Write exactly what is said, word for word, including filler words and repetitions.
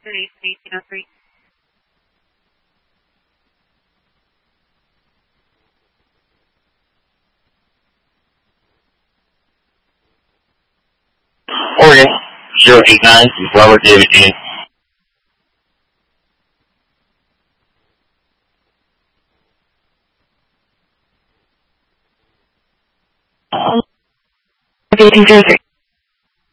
three eighteen oh three. Oregon, zero eight nine, Robert David Dean. eighteen oh three.